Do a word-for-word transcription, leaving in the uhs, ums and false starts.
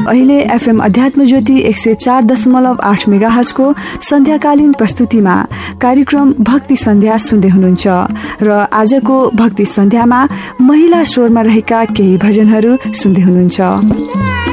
अहिले एफएम अध्यात्म ज्योति एक सय चार दशमलव आठ मेगाहर्जको सन्ध्याकालीन प्रस्तुतिमा कार्यक्रम भक्ति सन्ध्या सुन्दै हुनुहुन्छ र आजको भक्ति सन्ध्यामा महिला स्वरमा रहेका केही भजनहरू सुन्दै हुनुहुन्छ।